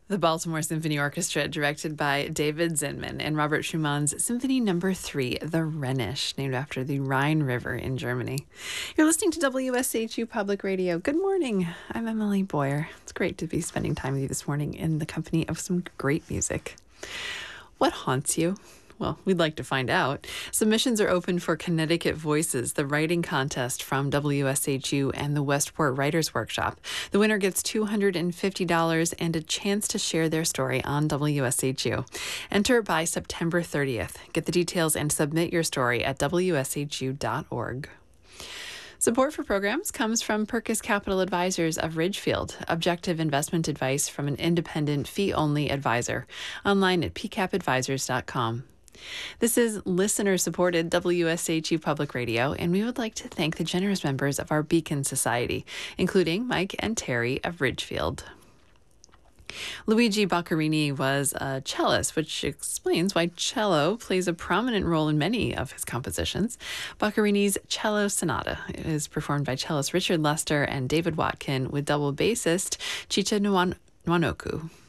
The Baltimore Symphony Orchestra, directed by David Zinman, and Robert Schumann's Symphony Number 3, The Rhenish, named after the Rhine River in Germany. You're listening to WSHU Public Radio. Good morning. I'm Emily Boyer. It's great to be spending time with you this morning in the company of some great music. What haunts you? Well, we'd like to find out. Submissions are open for Connecticut Voices, the writing contest from WSHU and the Westport Writers Workshop. The winner gets $250 and a chance to share their story on WSHU. Enter by September 30th. Get the details and submit your story at wshu.org. Support for programs comes from Perkis Capital Advisors of Ridgefield, objective investment advice from an independent fee-only advisor. Online at pcapadvisors.com. This is listener-supported WSHU Public Radio, and we would like to thank the generous members of our Beacon Society, including Mike and Terry of Ridgefield. Luigi Boccherini was a cellist, which explains why cello plays a prominent role in many of his compositions. Boccherini's Cello Sonata is performed by cellist Richard Lester and David Watkin with double bassist Chicha Nwanoku.